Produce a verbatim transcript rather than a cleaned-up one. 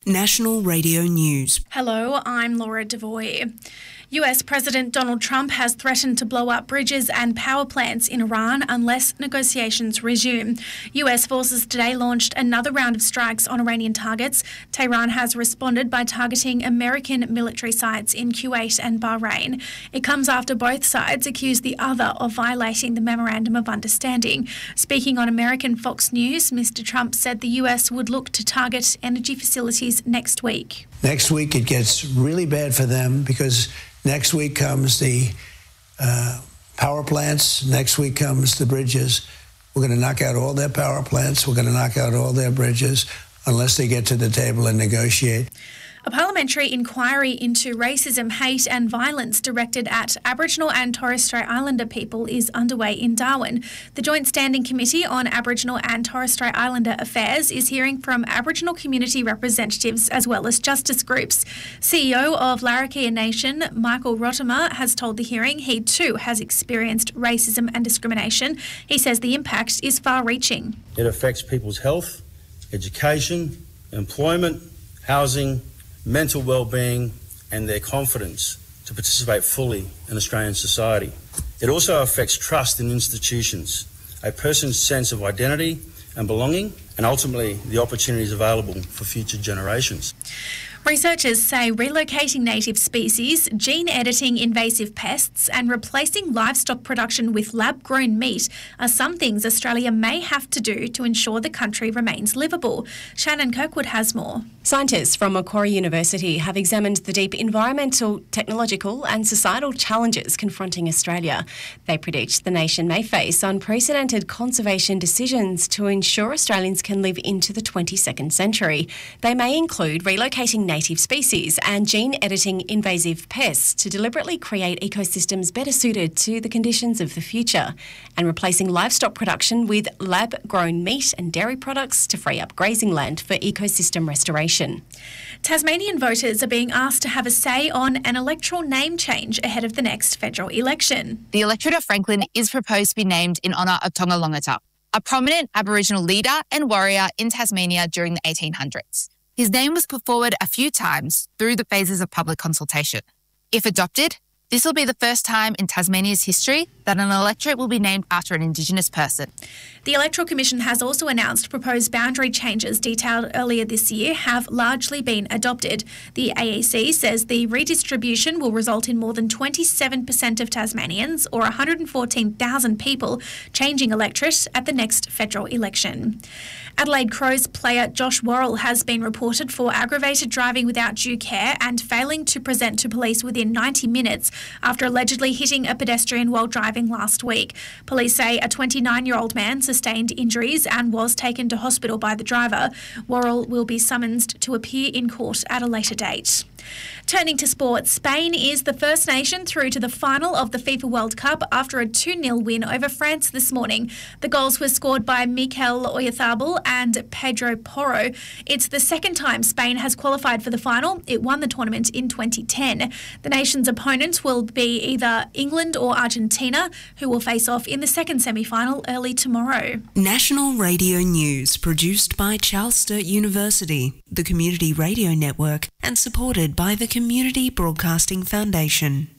National Radio News. Hello, I'm Laura Devoy. U S President Donald Trump has threatened to blow up bridges and power plants in Iran unless negotiations resume. U S forces today launched another round of strikes on Iranian targets. Tehran has responded by targeting American military sites in Kuwait and Bahrain. It comes after both sides accused the other of violating the Memorandum of Understanding. Speaking on American Fox News, Mister Trump said the U S would look to target energy facilities next week. Next week it gets really bad for them because next week comes the uh, power plants. Next week comes the bridges. We're going to knock out all their power plants. We're going to knock out all their bridges unless they get to the table and negotiate. A parliamentary inquiry into racism, hate and violence directed at Aboriginal and Torres Strait Islander people is underway in Darwin. The Joint Standing Committee on Aboriginal and Torres Strait Islander Affairs is hearing from Aboriginal community representatives as well as justice groups. C E O of Larrakia Nation, Michael Rottimer, has told the hearing he too has experienced racism and discrimination. He says the impact is far-reaching. It affects people's health, education, employment, housing, mental well-being and their confidence to participate fully in Australian society. It also affects trust in institutions, a person's sense of identity and belonging, and ultimately the opportunities available for future generations. Researchers say relocating native species, gene editing invasive pests and replacing livestock production with lab-grown meat are some things Australia may have to do to ensure the country remains livable. Shannon Kirkwood has more. Scientists from Macquarie University have examined the deep environmental, technological and societal challenges confronting Australia. They predict the nation may face unprecedented conservation decisions to ensure Australians can live into the twenty-second century. They may include relocating native species and gene-editing invasive pests to deliberately create ecosystems better suited to the conditions of the future, and replacing livestock production with lab-grown meat and dairy products to free up grazing land for ecosystem restoration. Tasmanian voters are being asked to have a say on an electoral name change ahead of the next federal election. The electorate of Franklin is proposed to be named in honour of Tonga Longata, a prominent Aboriginal leader and warrior in Tasmania during the eighteen hundreds. His name was put forward a few times through the phases of public consultation. If adopted, this will be the first time in Tasmania's history that an electorate will be named after an Indigenous person. The Electoral Commission has also announced proposed boundary changes detailed earlier this year have largely been adopted. The A E C says the redistribution will result in more than twenty-seven percent of Tasmanians, or one hundred fourteen thousand people, changing electorate at the next federal election. Adelaide Crows player Josh Worrell has been reported for aggravated driving without due care and failing to present to police within ninety minutes after allegedly hitting a pedestrian while driving last week. Police say a twenty-nine-year-old man sustained injuries and was taken to hospital by the driver. Worrell will be summoned to appear in court at a later date. Turning to sport, Spain is the first nation through to the final of the FIFA World Cup after a two nil win over France this morning. The goals were scored by Mikel Oyarzabal and Pedro Porro. It's the second time Spain has qualified for the final. It won the tournament in twenty ten. The nation's opponent will be either England or Argentina, who will face off in the second semi-final early tomorrow. National Radio News, produced by Charles Sturt University, the Community Radio Network, and supported by the Community Broadcasting Foundation.